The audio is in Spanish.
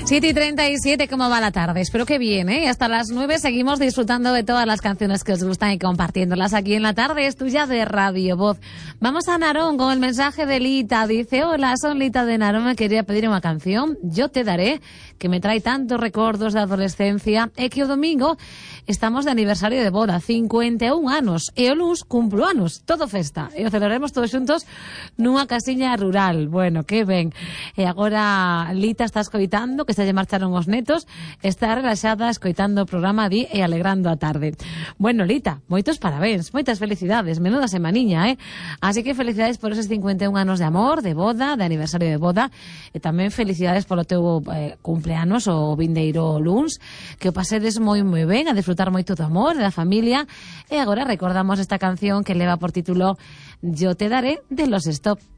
7:37, ¿cómo va la tarde? Espero que bien, ¿eh? Hasta las 9 seguimos disfrutando de todas las canciones que os gustan y compartiéndolas aquí en la tarde. Es tuya de Radio Voz. Vamos a Narón con el mensaje de Lita. Dice, hola, soy Lita de Narón, me quería pedir una canción, Yo te daré, que me trae tantos recuerdos de adolescencia. É que o domingo estamos de aniversario de boda, 51 anos, e o luns cumplo anos, todo festa, e o celebraremos todos xuntos nunha casiña rural. Bueno, que ben. E agora Lita está escoitando, que se lle marcharon os netos, está relaxada escoitando o programa di e alegrando a tarde. Bueno, Lita, moitos parabéns, moitas felicidades, menuda semaniña, Así que felicidades por esos 51 anos de amor, de boda, de aniversario de boda, e tamén felicidades polo teu cumpleanos o vindeiro luns, que o pasedes moi ben, a disfrutar moito do amor, da familia, e agora recordamos esta canción que leva por título Yo te daré, de Los Stop.